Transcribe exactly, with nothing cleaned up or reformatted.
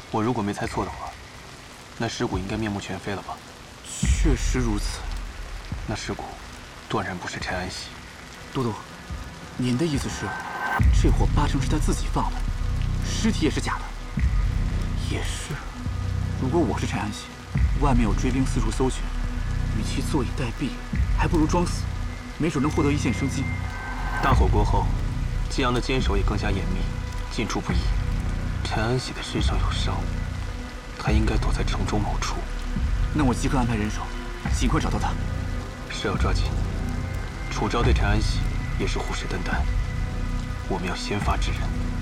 我如果没猜错的话，那尸骨应该面目全非了吧？ 确实如此。 那尸骨断然不是陈安喜。 都督，您的意思是，这货八成是他自己放的，尸体也是假的？也是。如果我是陈安喜，外面有追兵四处搜寻，与其坐以待毙，还不如装死，没准能获得一线生机。 大火过后，激昂的坚守也更加严密，进出不易。陈安喜的身上有伤，他应该躲在城中某处。 那我即刻安排人手，尽快找到他。 是要抓紧。楚昭对陈安喜也是虎视眈眈，我们要先发制人。